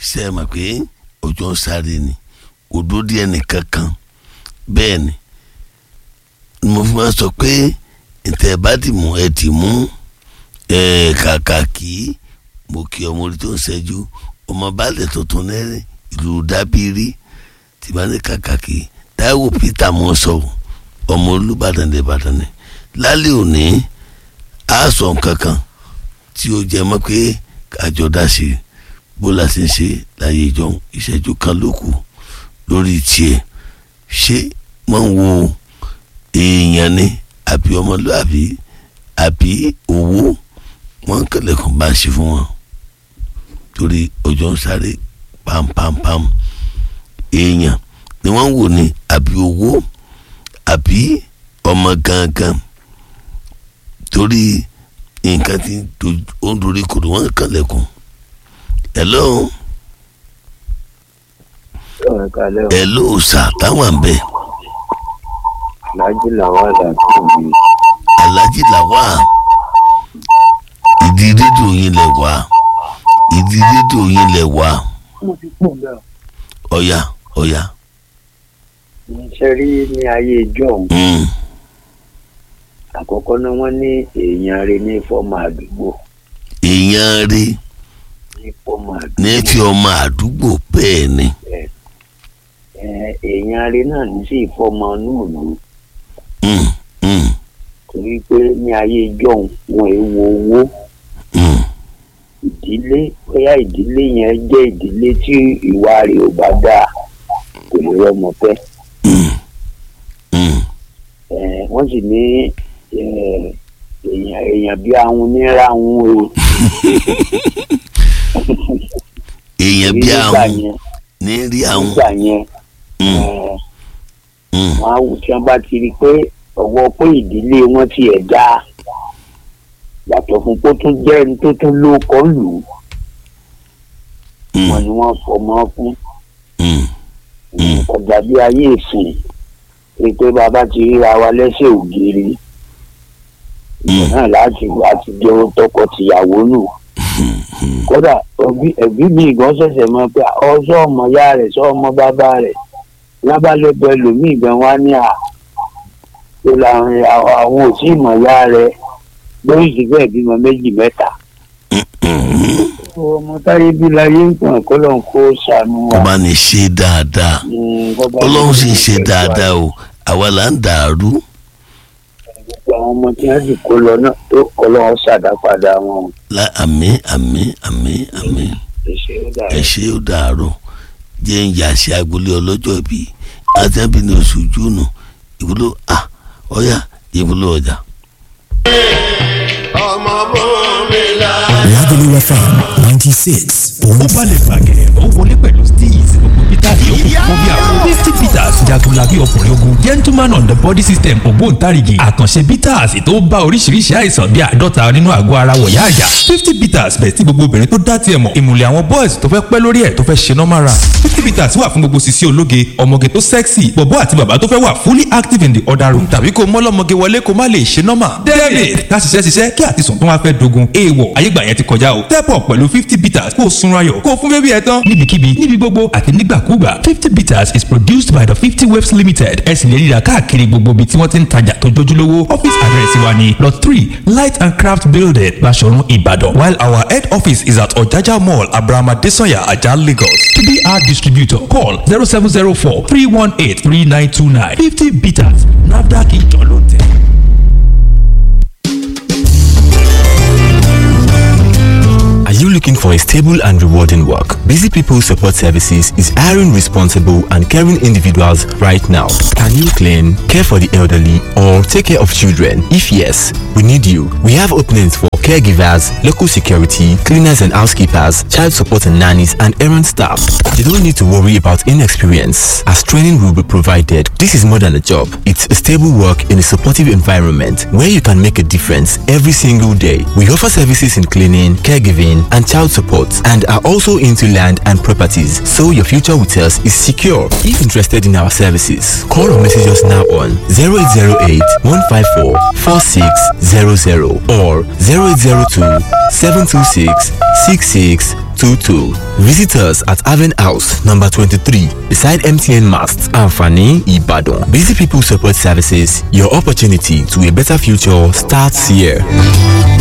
ṣe é mọ̀ pé ọjọ́ ń sáré ni kò dúró díẹ̀ nìkan kan bẹ́ẹ̀ ni mo fi máa sọ pé ìtẹ̀ bá ti mú ẹ ti mú kàkà kí mo kí ọmọ orí tó ń ṣẹ́jú ọmọ baálẹ̀ tuntun lẹ́rìn ìlú dábìrì tí bá ní kàkà kí Táíwò Peter mọ́ sọ ọmọ Olúbàdàn d'Ìbàdàn ni lálẹ́ òní á sọ nǹkan kan tí ó jẹ mọ́ pé kájọ dá sí bó la ṣe ń ṣe láyé ìjọ ìṣẹ́jú kan ló kù lórí tiẹ̀ ṣé wọ́n ń wo èèyàn ni àbí ọmọlúàbí àbí owó wọ́n kẹlẹ̀kùn bá ṣe fún wọn torí ọjọ́ ń sáré pampampam èèyàn ni wọ́n ń wò ní àbí owó àbí ọmọ gangan torí nǹkan tí ó ń dorí kodò wọ́n kẹlẹ̀kùn. Hello. Hello sà táwọn àbẹ. Alhaji Lawal àtúnbí. Alhaji Lawal ìdí rédíò yín lẹ wá ìdí rédíò yín lẹ wá. Ọ̀yá. Ṣé rí ní ayé ìjọ àkọ́kọ́ náà wọ́n ní èèyàn rẹ̀ ní fọ́ọ̀mù àdúgbò. Èèyàn rẹ̀ ní fi ọmọ àdúgbò bẹ́ẹ̀ ni. Èèyàn rẹ̀ náà ní sí ìfọ́ọ̀mù núùlù. Torí pé ní ayé ìjọ wọn èèwọ̀ owó. Ìdílé bóyá ìdílé yẹn jẹ́ ìdílé tí ìwà rẹ̀ ò bá dáa kò lè rọmọ fẹ́. Wọ́n sì ní èèyàn bí ahun ní ráhùn o. Èèyàn bí ahun ní rí ahun. Nígbà yẹn wọ́n á wù tí wọ́n bá ti rí i pé ọwọ́ pé ìdílé wọn ti ẹ̀ dáa yàtọ̀ fún pé tó jẹ́ ẹni tó tún ló kọ́ lù ú wọn ni wọ́n fọmọ fún ọjà bí ayé ìsìn rí pé bàbá ti ríra wa lẹ́sẹ̀ ògiri ìgbà náà láti jẹ́ tọkọ-tìyàwó nù kódà ẹbí mi gan ṣẹ̀ṣẹ̀ mọ̀ pé ọ̀ṣọ́ ọmọ ya rẹ̀ sọ ọmọ bàbá rẹ̀ lábálẹ́bẹ̀ lòmíì gan wá ní tó làwọn àwọn ò tí ì mọ̀ ya rẹ̀ lórí ìdíbẹ̀ bímọ méjì mẹ́ta. ọmọ táyé bí láyé ń pọn kọ́lọ́n kó ṣàánú wa. ọba ní ṣe dáadáa ọlọ́run sì ń ṣe dáadáa o àwa là ń dàrú. àwọn ọmọ tí wọ́n sì kó lọ náà tó kọ́lọ́n ṣàdápadà wọn. àmín ẹ ṣé ó dàárọ̀ jẹ́ ń yà sí agboolé ọlọ́jọ́ ìbí àti ẹbí ní oṣù júùnù ìwúlò ọ̀yà ìwúlò ọjà. ọmọ bòmílà. Lagelu FM 96. ó balẹ̀ gbàgẹ̀ ó wọlé pẹ̀lú steez gbogbo peter yòókù fún bí àwọn 50 peters jagunlabi ọkùnrin ogun gentleman on the body system ògbóǹtarìgì àkànṣe peters tó bá oríṣiríṣi àìsàn bí 50 nínú àgọ́ ara wọ̀yá àjà 50 peters bẹ̀ tí gbogbo obìnrin tó dá tiẹ̀ mọ̀ ìmùlẹ̀ àwọn boys tó fẹ́ pẹ́ lórí ẹ̀ tó fẹ́ ṣe normal run 50 peters wà fún gbogbo sisi ológe ọmọge tó sexy bọ̀bọ́ àti bàbá tó fẹ́ wà fully active in the other room tàbí kó mọ́lọ́mọge wọlé kó má lè ṣe normal david ká ṣiṣẹ́ kí àtisùn tó wá fẹ́ dogun èèwọ̀ ayégbà yẹn ti kọjá o step up pẹ̀lú 50 peters kó o sunra yọ̀ kó o fún bébí ẹ̀ tán níbikíbi níbi gbogbo àti nígbàkúgbà 50 peters is produced by the 50 waves limited ẹ sì lè ríra káàkiri gbogbo ibi tí wọ́n ti ń tajà tó jójúlówó office address wa ni lot 3 light and craft building Basọ̀run Ìbàdàn while our head office is at Ọ̀jájá mall Abraham Adesanya Ajah Lagos to be our distributor call 0704 318 3929 50 peters NAFDAC ìjọ ló tẹ̀. Are you looking for a stable and rewarding work? Busy People Support Services is hiring responsible and caring individuals right now. Can you clean, care for the elderly, or take care of children? If yes, we need you. We have openings for caregivers, local security, cleaners and housekeepers, child support and nannies, and errand staff. You don't need to worry about inexperience, as training will be provided. This is more than a job. It's a stable work in a supportive environment where you can make a difference every single day. We offer services in cleaning, caregiving, and child support, and are also into land and properties, so your future with us is secure. If interested in our services, call or message us now on 0808 154 4600 or 0802 726 66 0800-222-2222. Visit us at Haven House, number 23, beside MTN Mast, Anfani, Ibadan. Busy People Support Services, your opportunity to a better future starts here.